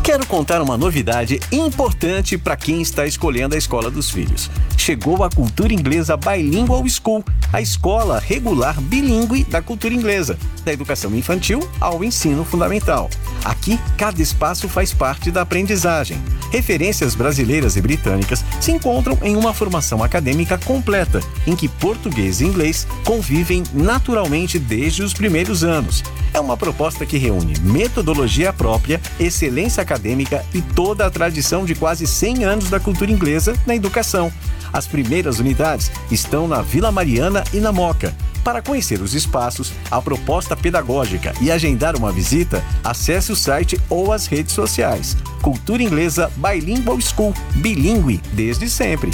Quero contar uma novidade importante para quem está escolhendo a escola dos filhos. Chegou a Cultura Inglesa Bilingual School, a escola regular bilíngue da cultura inglesa, da educação infantil ao ensino fundamental. Aqui, cada espaço faz parte da aprendizagem. Referências brasileiras e britânicas se encontram em uma formação acadêmica completa, em que português e inglês convivem naturalmente desde os primeiros anos. É uma proposta que reúne metodologia própria, excelência acadêmica e toda a tradição de quase 100 anos da cultura inglesa na educação. As primeiras unidades estão na Vila Mariana e na Moca. Para conhecer os espaços, a proposta pedagógica e agendar uma visita, acesse o site ou as redes sociais. Cultura Inglesa Bilingual School, bilíngue desde sempre.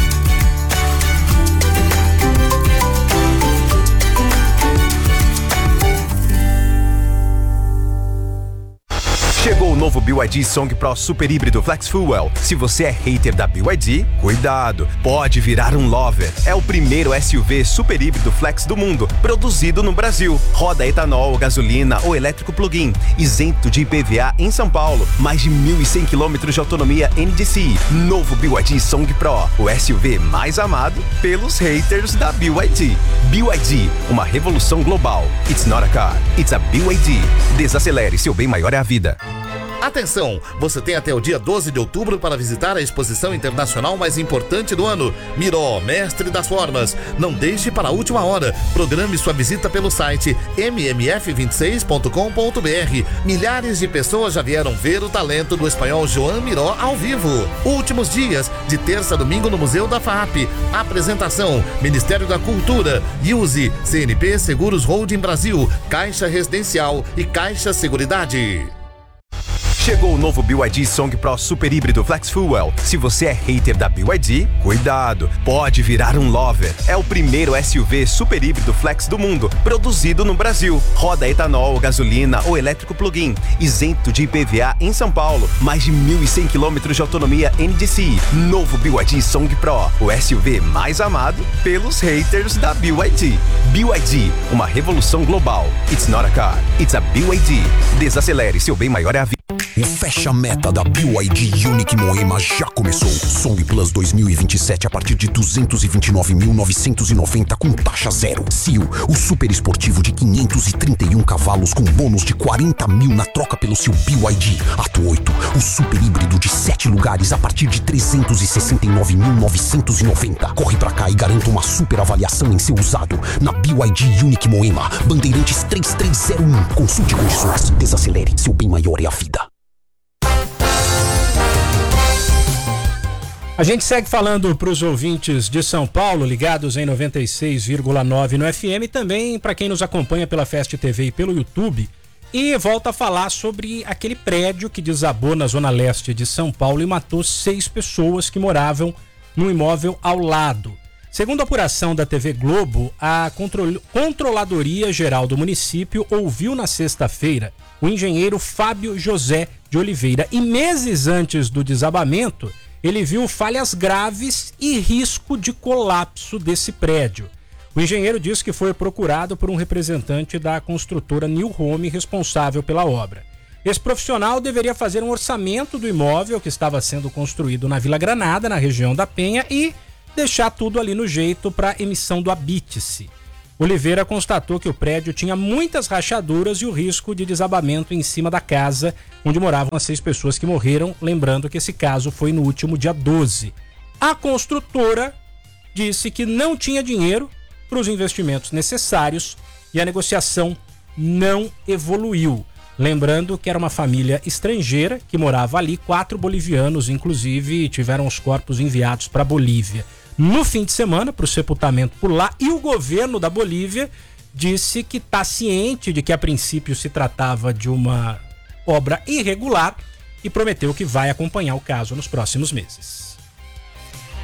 Chegou o novo BYD Song Pro Super Híbrido Flex Fuel. Se você é hater da BYD, cuidado, pode virar um lover. É o primeiro SUV super híbrido flex do mundo, produzido no Brasil. Roda etanol, gasolina ou elétrico plug-in, isento de IPVA em São Paulo. Mais de 1.100 km de autonomia NDCi. Novo BYD Song Pro, o SUV mais amado pelos haters da BYD. BYD, uma revolução global. It's not a car, it's a BYD. Desacelere, seu bem maior é a vida. Atenção! Você tem até o dia 12 de outubro para visitar a exposição internacional mais importante do ano, Miró, Mestre das Formas. Não deixe para a última hora. Programe sua visita pelo site mmf26.com.br. Milhares de pessoas já vieram ver o talento do espanhol Joan Miró ao vivo. Últimos dias, de terça a domingo no Museu da FAP. Apresentação: Ministério da Cultura, Use, CNP Seguros Holding Brasil, Caixa Residencial e Caixa Seguridade. Chegou o novo BYD Song Pro Super Híbrido Flex Fuel. Se você é hater da BYD, cuidado, pode virar um lover. É o primeiro SUV super híbrido flex do mundo, produzido no Brasil. Roda etanol, gasolina ou elétrico plug-in, isento de IPVA em São Paulo. Mais de 1.100 km de autonomia NDCi. Novo BYD Song Pro, o SUV mais amado pelos haters da BYD. BYD, uma revolução global. It's not a car, it's a BYD. Desacelere, seu bem maior é a vida. O fecha-meta da BYD Unique Moema já começou. Song Plus 2027 a partir de 229.990 com taxa zero. Seal, o super esportivo de 531 cavalos com bônus de 40 mil na troca pelo seu BYD. Ato 8, o super híbrido de 7 lugares a partir de 369.990. Corre pra cá e garanta uma super avaliação em seu usado na BYD Unique Moema. Bandeirantes 3301. Consulte condições. Desacelere, seu bem maior é a vida. A gente segue falando para os ouvintes de São Paulo, ligados em 96,9 no FM, também para quem nos acompanha pela Fast TV e pelo YouTube, e volta a falar sobre aquele prédio que desabou na zona leste de São Paulo e matou 6 pessoas que moravam no imóvel ao lado. Segundo a apuração da TV Globo, a Controladoria Geral do município ouviu na sexta-feira o engenheiro Fábio José de Oliveira e meses antes do desabamento, ele viu falhas graves e risco de colapso desse prédio. O engenheiro disse que foi procurado por um representante da construtora New Home responsável pela obra. Esse profissional deveria fazer um orçamento do imóvel que estava sendo construído na Vila Granada, na região da Penha, e deixar tudo ali no jeito para emissão do habite-se. Oliveira constatou que o prédio tinha muitas rachaduras e o risco de desabamento em cima da casa onde moravam as 6 pessoas que morreram, lembrando que esse caso foi no último dia 12. A construtora disse que não tinha dinheiro para os investimentos necessários e a negociação não evoluiu. Lembrando que era uma família estrangeira que morava ali, 4 bolivianos, inclusive, tiveram os corpos enviados para a Bolívia no fim de semana para o sepultamento por lá, e o governo da Bolívia disse que está ciente de que a princípio se tratava de uma obra irregular e prometeu que vai acompanhar o caso nos próximos meses.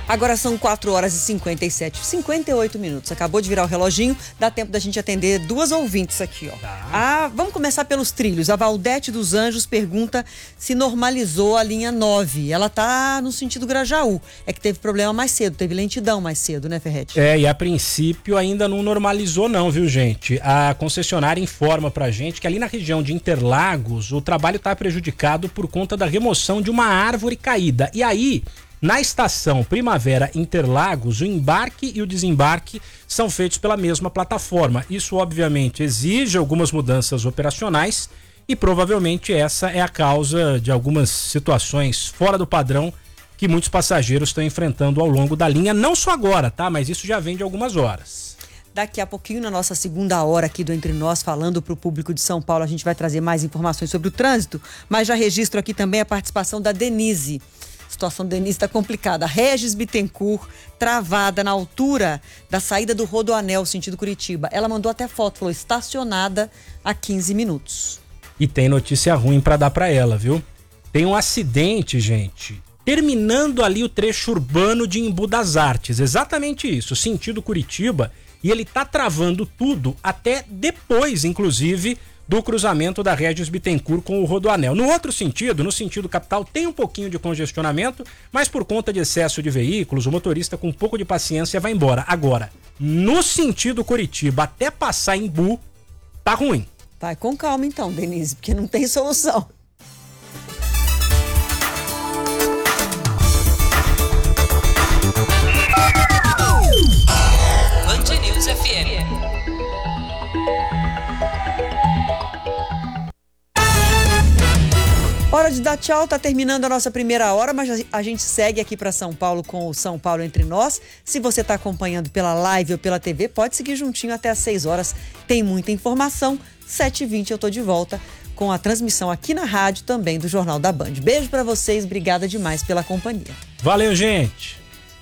Agora são 4 horas e 58 minutos. Acabou de virar o reloginho, dá tempo da gente atender 2 ouvintes aqui, ó. Vamos começar pelos trilhos. A Valdete dos Anjos pergunta se normalizou a linha 9. Ela tá no sentido Grajaú. É que teve problema mais cedo, teve lentidão mais cedo, né, Ferretti? E a princípio ainda não normalizou não, viu, gente? A concessionária informa pra gente que ali na região de Interlagos o trabalho tá prejudicado por conta da remoção de uma árvore caída. E aí, na estação Primavera Interlagos, o embarque e o desembarque são feitos pela mesma plataforma. Isso, obviamente, exige algumas mudanças operacionais e provavelmente essa é a causa de algumas situações fora do padrão que muitos passageiros estão enfrentando ao longo da linha, não só agora, tá? Mas isso já vem de algumas horas. Daqui a pouquinho, na nossa segunda hora aqui do Entre Nós, falando para o público de São Paulo, a gente vai trazer mais informações sobre o trânsito, mas já registro aqui também a participação da Denise. A situação da Denise está complicada. Regis Bittencourt, travada na altura da saída do Rodoanel, sentido Curitiba. Ela mandou até foto, falou estacionada há 15 minutos. E tem notícia ruim para dar para ela, viu? Tem um acidente, gente, terminando ali o trecho urbano de Embu das Artes. Exatamente isso, sentido Curitiba. E ele tá travando tudo até depois, inclusive, do cruzamento da Regis Bittencourt com o Rodoanel. No outro sentido, no sentido capital, tem um pouquinho de congestionamento, mas por conta de excesso de veículos, o motorista com um pouco de paciência vai embora. Agora, no sentido Curitiba, até passar em Embu, tá ruim. Vai com calma então, Denise, porque não tem solução. Band News FM. Hora de dar tchau, tá terminando a nossa primeira hora, mas a gente segue aqui para São Paulo com o São Paulo Entre Nós. Se você tá acompanhando pela live ou pela TV, pode seguir juntinho até às 6 horas. Tem muita informação. 7h20 eu tô de volta com a transmissão aqui na rádio também do Jornal da Band. Beijo para vocês, obrigada demais pela companhia. Valeu, gente!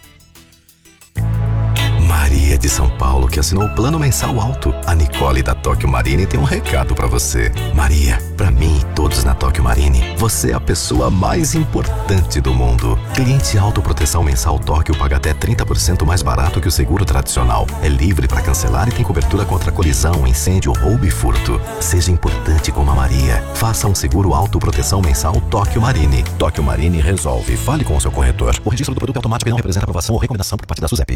Maria de São Paulo, que assinou o plano mensal alto. A Nicole da Tóquio Marine tem um recado pra você. Maria, pra mim e todos na Tóquio Marine, você é a pessoa mais importante do mundo. Cliente autoproteção mensal Tóquio paga até 30% mais barato que o seguro tradicional. É livre pra cancelar e tem cobertura contra colisão, incêndio, roubo e furto. Seja importante como a Maria. Faça um seguro autoproteção mensal Tóquio Marine. Tóquio Marine resolve. Fale com o seu corretor. O registro do produto é automático e não representa aprovação ou recomendação por parte da SUSEP.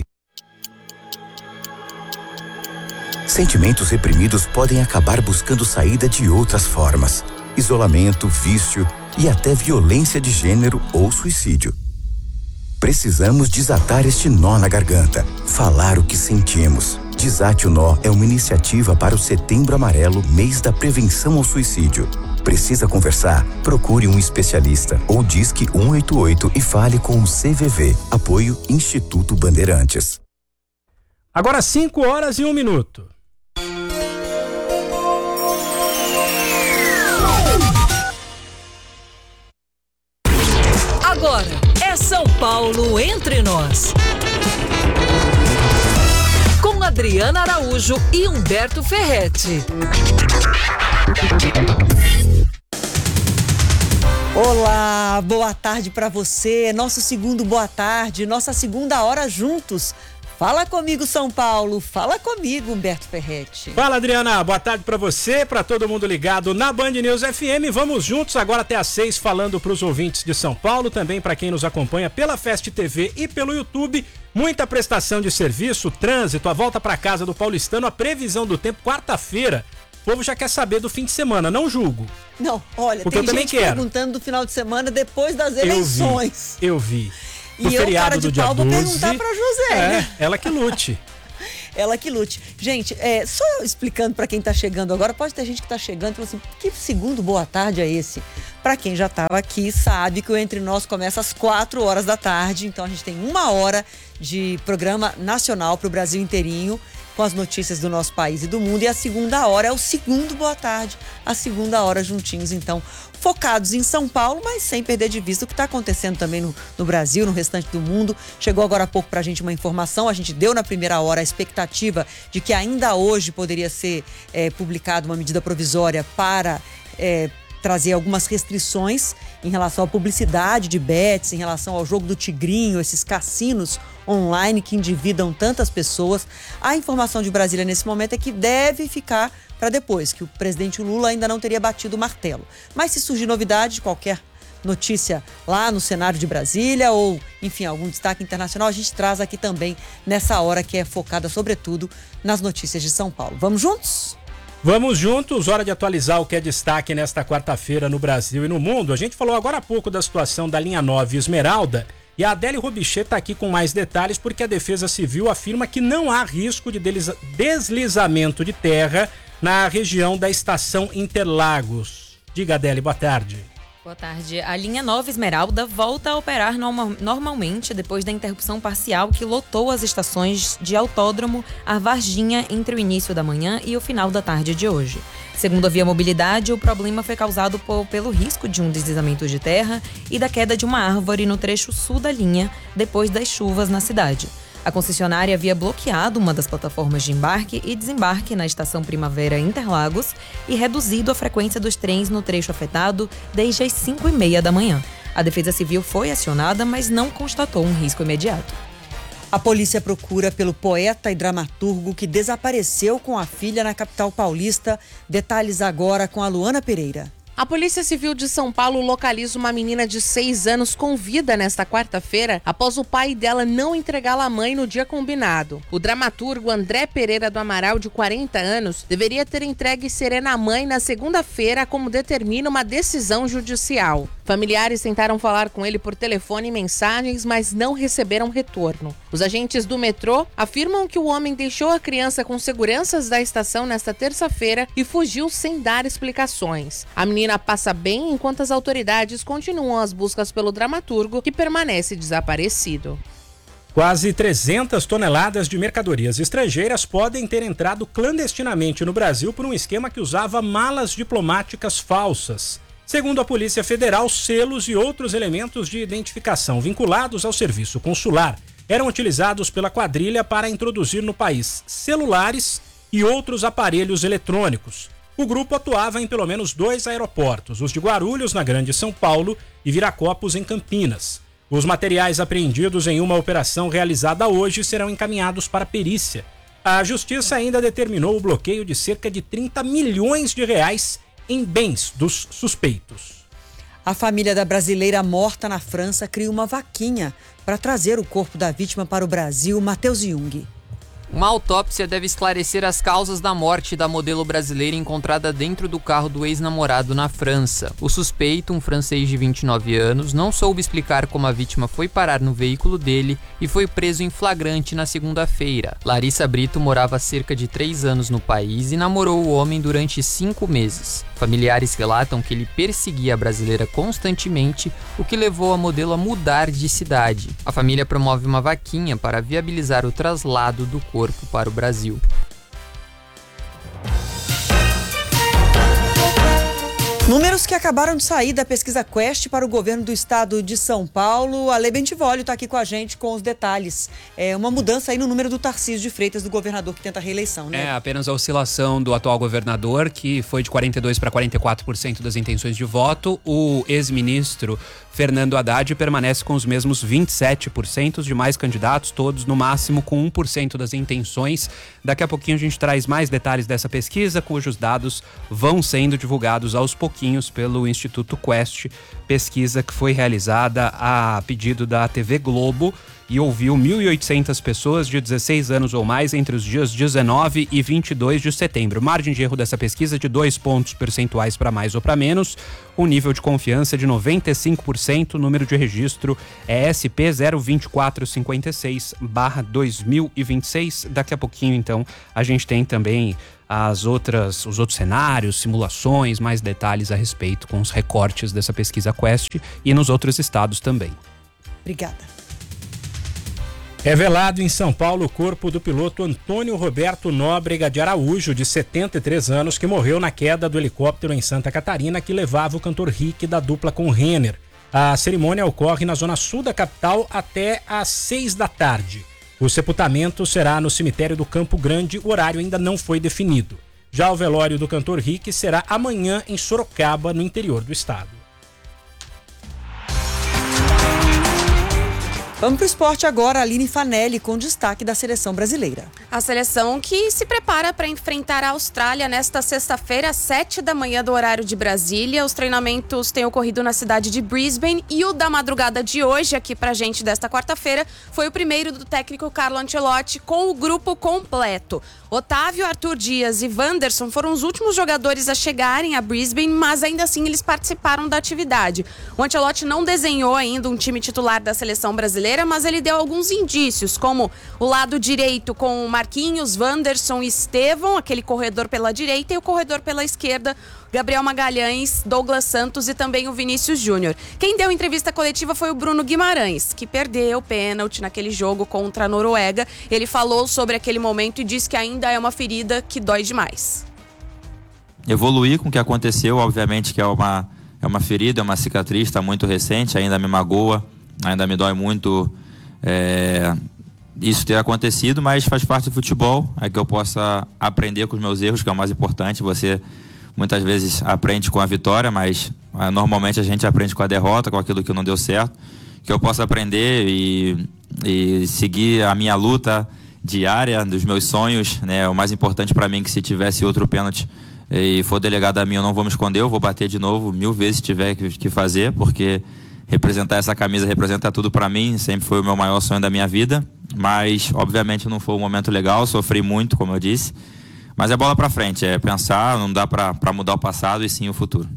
Sentimentos reprimidos podem acabar buscando saída de outras formas. Isolamento, vício e até violência de gênero ou suicídio. Precisamos desatar este nó na garganta, falar o que sentimos. Desate o Nó é uma iniciativa para o Setembro Amarelo, mês da prevenção ao suicídio. Precisa conversar? Procure um especialista ou disque 188 e fale com o CVV. Apoio Instituto Bandeirantes. Agora 5 horas e 1 minuto. Agora é São Paulo Entre Nós. Com Adriana Araújo e Humberto Ferretti. Olá, boa tarde para você. Nosso segundo boa tarde, nossa segunda hora juntos. Fala comigo, São Paulo. Fala comigo, Humberto Ferretti. Fala, Adriana. Boa tarde pra você, pra todo mundo ligado na Band News FM. Vamos juntos agora até às 6, falando pros ouvintes de São Paulo, também pra quem nos acompanha pela Fast TV e pelo YouTube. Muita prestação de serviço, trânsito, a volta pra casa do paulistano, a previsão do tempo, quarta-feira. O povo já quer saber do fim de semana, não julgo. Não, olha, porque tem gente perguntando do final de semana depois das eleições. Eu vi. E eu, cara de pau, vou perguntar pra José, né? Ela que lute. Ela que lute. Gente, só explicando pra quem tá chegando agora, pode ter gente que tá chegando e falando assim, que segundo boa tarde é esse? Pra quem já tava aqui, sabe que o Entre Nós começa às 4 horas da tarde, então a gente tem 1 hora de programa nacional pro Brasil inteirinho, com as notícias do nosso país e do mundo, e a segunda hora é o segundo boa tarde, a segunda hora juntinhos, então, focados em São Paulo, mas sem perder de vista o que está acontecendo também no Brasil, no restante do mundo. Chegou agora há pouco para a gente uma informação, a gente deu na primeira hora a expectativa de que ainda hoje poderia ser publicada uma medida provisória para trazer algumas restrições em relação à publicidade de bets, em relação ao jogo do Tigrinho, esses cassinos online que endividam tantas pessoas. A informação de Brasília nesse momento é que deve ficar para depois, que o presidente Lula ainda não teria batido o martelo. Mas se surgir novidade, qualquer notícia lá no cenário de Brasília ou, enfim, algum destaque internacional, a gente traz aqui também nessa hora que é focada, sobretudo, nas notícias de São Paulo. Vamos juntos? Vamos juntos, hora de atualizar o que é destaque nesta quarta-feira no Brasil e no mundo. A gente falou agora há pouco da situação da linha 9 Esmeralda e a Adélia Robichê está aqui com mais detalhes porque a Defesa Civil afirma que não há risco de deslizamento de terra na região da estação Interlagos. Diga, Adélia, boa tarde. Boa tarde. A linha 9 Esmeralda volta a operar normalmente depois da interrupção parcial que lotou as estações de Autódromo a Varginha entre o início da manhã e o final da tarde de hoje. Segundo a Via Mobilidade, o problema foi causado pelo risco de um deslizamento de terra e da queda de uma árvore no trecho sul da linha depois das chuvas na cidade. A concessionária havia bloqueado uma das plataformas de embarque e desembarque na estação Primavera Interlagos e reduzido a frequência dos trens no trecho afetado desde as 5h30 da manhã. A Defesa Civil foi acionada, mas não constatou um risco imediato. A polícia procura pelo poeta e dramaturgo que desapareceu com a filha na capital paulista. Detalhes agora com a Luana Pereira. A Polícia Civil de São Paulo localiza uma menina de 6 anos com vida nesta quarta-feira após o pai dela não entregá-la à mãe no dia combinado. O dramaturgo André Pereira do Amaral, de 40 anos, deveria ter entregue Serena à mãe na segunda-feira, como determina uma decisão judicial. Familiares tentaram falar com ele por telefone e mensagens, mas não receberam retorno. Os agentes do metrô afirmam que o homem deixou a criança com seguranças da estação nesta terça-feira e fugiu sem dar explicações. A menina passa bem enquanto as autoridades continuam as buscas pelo dramaturgo, que permanece desaparecido. Quase 300 toneladas de mercadorias estrangeiras podem ter entrado clandestinamente no Brasil por um esquema que usava malas diplomáticas falsas. Segundo a Polícia Federal, selos e outros elementos de identificação vinculados ao serviço consular eram utilizados pela quadrilha para introduzir no país celulares e outros aparelhos eletrônicos. O grupo atuava em pelo menos 2 aeroportos, os de Guarulhos, na Grande São Paulo, e Viracopos, em Campinas. Os materiais apreendidos em uma operação realizada hoje serão encaminhados para perícia. A Justiça ainda determinou o bloqueio de cerca de 30 milhões de reais em bens dos suspeitos. A família da brasileira morta na França cria uma vaquinha para trazer o corpo da vítima para o Brasil. Matheus Jung. Uma autópsia deve esclarecer as causas da morte da modelo brasileira encontrada dentro do carro do ex-namorado na França. O suspeito, um francês de 29 anos, não soube explicar como a vítima foi parar no veículo dele e foi preso em flagrante na segunda-feira. Larissa Brito morava há cerca de 3 anos no país e namorou o homem durante 5 meses. Familiares relatam que ele perseguia a brasileira constantemente, o que levou a modelo a mudar de cidade. A família promove uma vaquinha para viabilizar o traslado do corpo para o Brasil. Números que acabaram de sair da pesquisa Quest para o governo do estado de São Paulo. A Lê Bentivolio está aqui com a gente com os detalhes. É uma mudança aí no número do Tarcísio de Freitas, do governador que tenta a reeleição, né? É apenas a oscilação do atual governador, que foi de 42% para 44% das intenções de voto. O ex-ministro Fernando Haddad permanece com os mesmos 27%, de mais candidatos, todos no máximo com 1% das intenções. Daqui a pouquinho a gente traz mais detalhes dessa pesquisa, cujos dados vão sendo divulgados aos pouquinhos pelo Instituto Quest, pesquisa que foi realizada a pedido da TV Globo e ouviu 1.800 pessoas de 16 anos ou mais entre os dias 19 e 22 de setembro. Margem de erro dessa pesquisa é de 2 pontos percentuais para mais ou para menos. O nível de confiança é de 95%. O número de registro é SP 02456/2026. Daqui a pouquinho, então, a gente tem também os outros cenários, simulações, mais detalhes a respeito com os recortes dessa pesquisa Quest e nos outros estados também. Obrigada. Revelado em São Paulo o corpo do piloto Antônio Roberto Nóbrega de Araújo, de 73 anos, que morreu na queda do helicóptero em Santa Catarina que levava o cantor Rick da dupla com Renner. A cerimônia ocorre na zona sul da capital até às 6 da tarde. O sepultamento será no cemitério do Campo Grande, o horário ainda não foi definido. Já o velório do cantor Rick será amanhã em Sorocaba, no interior do estado. Vamos para o esporte agora, Aline Fanelli, com destaque da seleção brasileira. A seleção que se prepara para enfrentar a Austrália nesta sexta-feira, às 7 da manhã do horário de Brasília. Os treinamentos têm ocorrido na cidade de Brisbane e o da madrugada de hoje, aqui pra gente desta quarta-feira, foi o primeiro do técnico Carlo Ancelotti com o grupo completo. Otávio, Arthur Dias e Wanderson foram os últimos jogadores a chegarem a Brisbane, mas ainda assim eles participaram da atividade. O Ancelotti não desenhou ainda um time titular da seleção brasileira, mas ele deu alguns indícios, como o lado direito com Marquinhos, Wanderson e Estevão, aquele corredor pela direita, e o corredor pela esquerda, Gabriel Magalhães, Douglas Santos e também o Vinícius Júnior. Quem deu entrevista coletiva foi o Bruno Guimarães, que perdeu o pênalti naquele jogo contra a Noruega. Ele falou sobre aquele momento e disse que ainda é uma ferida que dói demais. Evoluir com o que aconteceu, obviamente que é uma ferida, é uma cicatriz, está muito recente, ainda me magoa, ainda me dói muito isso ter acontecido, mas faz parte do futebol, é que eu possa aprender com os meus erros, que é o mais importante. Você muitas vezes aprende com a vitória, mas normalmente a gente aprende com a derrota, com aquilo que não deu certo. Que eu possa aprender e seguir a minha luta diária dos meus sonhos, né? O mais importante para mim é que se tivesse outro pênalti e for delegado a mim, eu não vou me esconder, eu vou bater de novo 1000 vezes se tiver que fazer, porque representar essa camisa representa tudo para mim, sempre foi o meu maior sonho da minha vida, mas obviamente não foi um momento legal, sofri muito, como eu disse, mas é bola para frente, é pensar, não dá para mudar o passado e sim o futuro.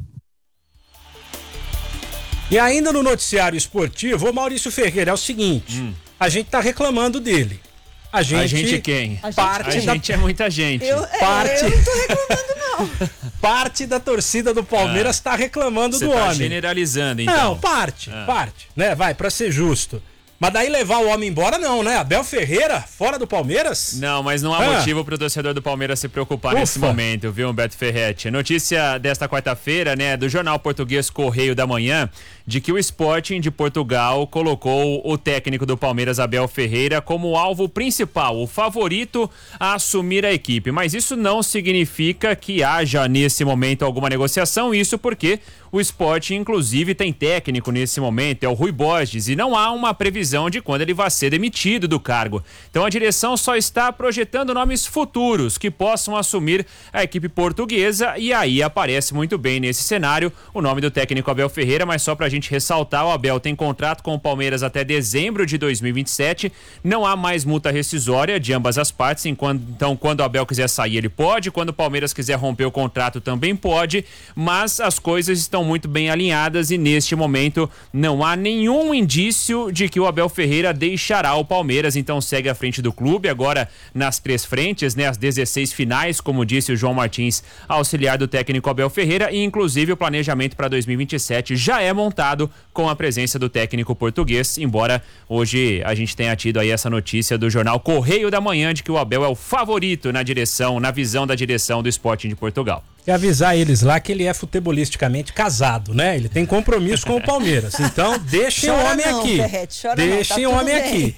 E ainda no noticiário esportivo, o Maurício Ferreira, é o seguinte, a gente tá reclamando dele. A gente quem? A gente é muita gente. Eu não tô reclamando, não. Parte da torcida do Palmeiras está reclamando do homem. Você tá generalizando, então. Não, parte, né? Vai, pra ser justo. Mas daí levar o homem embora não, né? Abel Ferreira, fora do Palmeiras? Não, mas não há motivo pro torcedor do Palmeiras se preocupar nesse momento, viu, Humberto Ferretti? Notícia desta quarta-feira, né, do jornal português Correio da Manhã, de que o Sporting de Portugal colocou o técnico do Palmeiras, Abel Ferreira, como alvo principal, o favorito a assumir a equipe. Mas isso não significa que haja nesse momento alguma negociação, isso porque o Sporting, inclusive, tem técnico nesse momento, é o Rui Borges, e não há uma previsão de quando ele vai ser demitido do cargo. Então a direção só está projetando nomes futuros que possam assumir a equipe portuguesa, e aí aparece muito bem nesse cenário o nome do técnico Abel Ferreira, mas só pra gente ressaltar, o Abel tem contrato com o Palmeiras até dezembro de 2027, não há mais multa rescisória de ambas as partes, então quando o Abel quiser sair ele pode, quando o Palmeiras quiser romper o contrato também pode, mas as coisas estão muito bem alinhadas e neste momento não há nenhum indício de que o Abel Ferreira deixará o Palmeiras, então segue à frente do clube, agora nas 3 frentes, né, as 16 finais, como disse o João Martins, auxiliar do técnico Abel Ferreira, e inclusive o planejamento para 2027 já é montado com a presença do técnico português, embora hoje a gente tenha tido aí essa notícia do jornal Correio da Manhã de que o Abel é o favorito na visão da direção do Sporting de Portugal. E avisar eles lá que ele é futebolisticamente casado, né? Ele tem compromisso com o Palmeiras. Então, deixem o homem aqui. Deixem o homem aqui.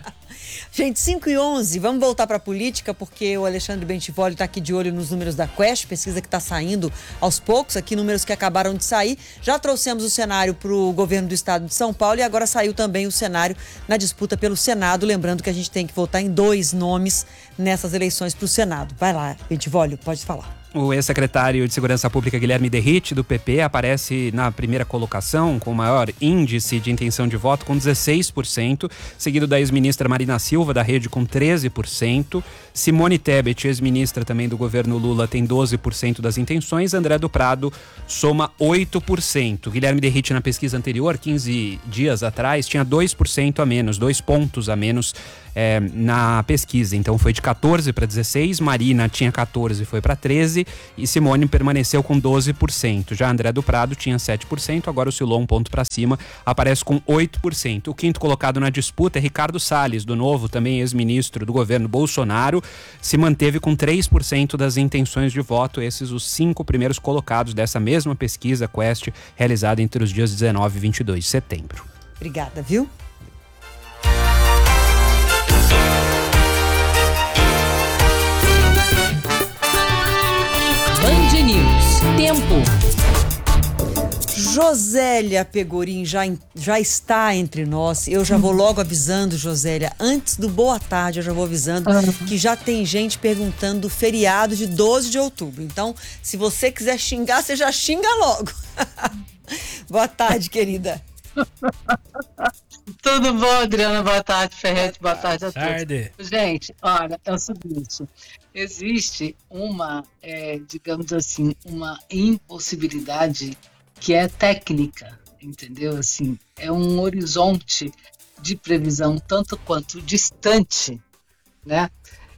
Gente, 5h11, vamos voltar para a política, porque o Alexandre Bentivoli está aqui de olho nos números da Quest, pesquisa que está saindo aos poucos, aqui números que acabaram de sair. Já trouxemos o cenário para o governo do estado de São Paulo e agora saiu também o cenário na disputa pelo Senado, lembrando que a gente tem que votar em 2 nomes nessas eleições para o Senado. Vai lá, Bentivoli, pode falar. O ex-secretário de Segurança Pública Guilherme Derrite, do PP, aparece na primeira colocação com o maior índice de intenção de voto, com 16%, seguido da ex-ministra Marina Silva, da Rede, com 13%. Simone Tebet, ex-ministra também do governo Lula, tem 12% das intenções. André do Prado soma 8%. Guilherme Derrite, na pesquisa anterior, 15 dias atrás, tinha 2% a menos, 2 pontos a menos na pesquisa. Então foi de 14 para 16, Marina tinha 14 e foi para 13, e Simone permaneceu com 12%. Já André do Prado tinha 7%, agora oscilou um ponto para cima, aparece com 8%. O quinto colocado na disputa é Ricardo Salles, do Novo, também ex-ministro do governo Bolsonaro, se manteve com 3% das intenções de voto. Esses os 5 primeiros colocados dessa mesma pesquisa Quest, realizada entre os dias 19 e 22 de setembro. Obrigada, viu? Tempo. Josélia Pegorim já está entre nós. Eu já vou logo avisando, Josélia, antes do boa tarde, eu já vou avisando que já tem gente perguntando do feriado de 12 de outubro. Então, se você quiser xingar, você já xinga logo. Boa tarde, querida. Tudo bom, Adriana? Boa tarde, Ferretti. Boa tarde a todos. Gente, olha, é o seguinte. Existe uma, digamos assim, uma impossibilidade que é técnica, entendeu? Assim, é um horizonte de previsão tanto quanto distante, né?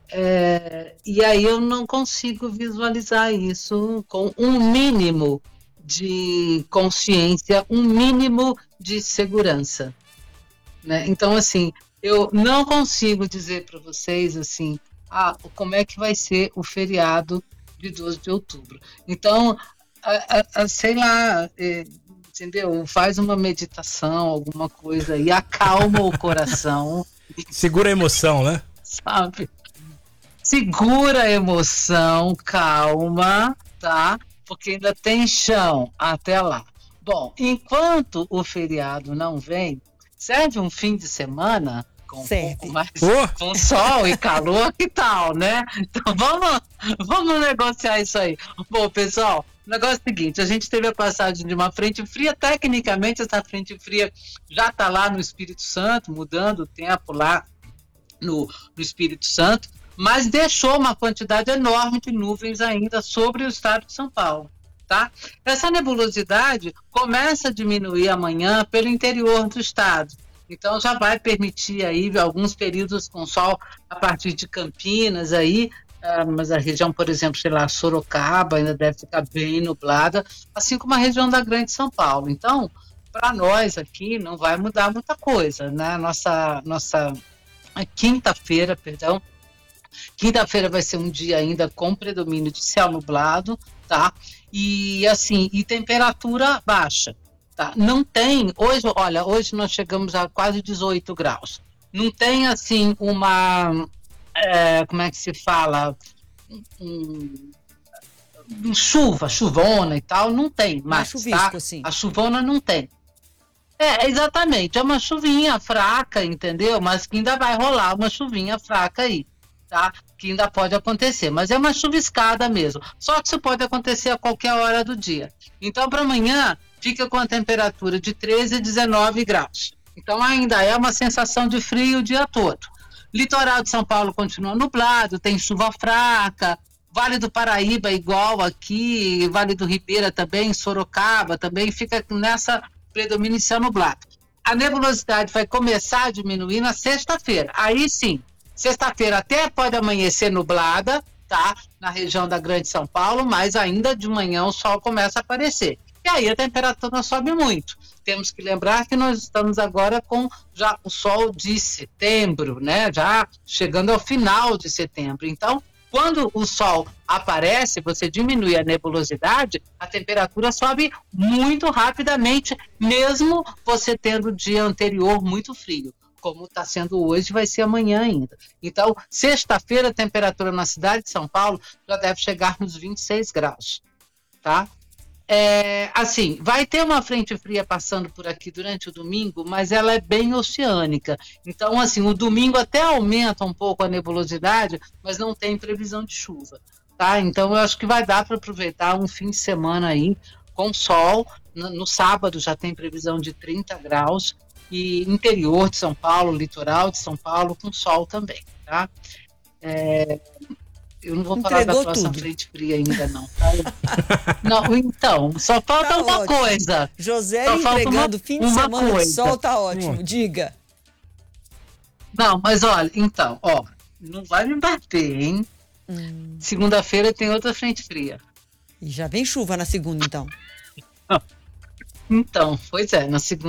E aí eu não consigo visualizar isso com um mínimo de consciência, um mínimo de segurança, né? Então, assim, eu não consigo dizer para vocês, assim, como é que vai ser o feriado de 12 de outubro. Então, sei lá, entendeu? Faz uma meditação, alguma coisa e acalma o coração. Segura a emoção, né? Sabe? Segura a emoção, calma, tá? Porque ainda tem chão até lá. Bom, enquanto o feriado não vem, serve um fim de semana com um pouco mais com sol e calor e tal, né? Então vamos negociar isso aí. Bom, pessoal, o negócio é o seguinte, a gente teve a passagem de uma frente fria, tecnicamente essa frente fria já está lá no Espírito Santo, mudando o tempo lá no Espírito Santo, mas deixou uma quantidade enorme de nuvens ainda sobre o estado de São Paulo, tá? Essa nebulosidade começa a diminuir amanhã pelo interior do estado. Então já vai permitir aí alguns períodos com sol a partir de Campinas aí, mas a região, por exemplo, sei lá, Sorocaba ainda deve ficar bem nublada, assim como a região da Grande São Paulo. Então, para nós aqui não vai mudar muita coisa, né? Nossa quinta-feira, quinta-feira vai ser um dia ainda com predomínio de céu nublado, tá? E assim, e temperatura baixa. Tá? Não tem, hoje nós chegamos a quase 18 graus. Não tem, assim, uma, como é que se fala? Chuvona e tal, não tem mais, tá? Assim. A chuvona não tem. Exatamente, é uma chuvinha fraca, entendeu? Mas que ainda vai rolar uma chuvinha fraca aí, tá? Que ainda pode acontecer, mas é uma chuviscada mesmo. Só que isso pode acontecer a qualquer hora do dia. Então, para amanhã, fica com a temperatura de 13 a 19 graus. Então, ainda é uma sensação de frio o dia todo. Litoral de São Paulo continua nublado, tem chuva fraca. Vale do Paraíba igual aqui, Vale do Ribeira também, Sorocaba também, fica nessa predomínio nublado. A nebulosidade vai começar a diminuir na sexta-feira. Aí sim, sexta-feira até pode amanhecer nublada, tá? Na região da Grande São Paulo, mas ainda de manhã o sol começa a aparecer. E aí a temperatura sobe muito. Temos que lembrar que nós estamos agora com já o sol de setembro, né? Já chegando ao final de setembro. Então, quando o sol aparece, você diminui a nebulosidade, a temperatura sobe muito rapidamente, mesmo você tendo o dia anterior muito frio. Como está sendo hoje, vai ser amanhã ainda. Então, sexta-feira, a temperatura na cidade de São Paulo já deve chegar nos 26 graus, tá? Assim, vai ter uma frente fria passando por aqui durante o domingo, mas ela é bem oceânica. Então, assim, o domingo até aumenta um pouco a nebulosidade, mas não tem previsão de chuva, tá? Então, eu acho que vai dar para aproveitar um fim de semana aí com sol. No sábado já tem previsão de 30 graus e interior de São Paulo, litoral de São Paulo, com sol também, tá? Eu não vou falar da próxima frente fria ainda, não. Tá? Não, então, só falta uma coisa. José entregando fim de semana de sol, tá ótimo. Diga. Não, mas olha, então, não vai me bater, hein? Segunda-feira tem outra frente fria. E já vem chuva na segunda, então. Então, pois é, na segunda